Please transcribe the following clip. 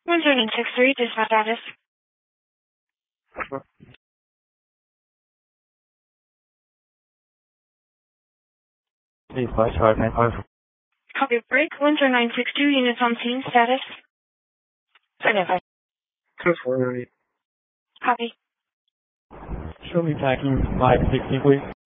163, dispatch status. Dispatch, hardline over. Copy break, 10962, units on scene, status. 75. 248. Copy. Show me tracking 560, please.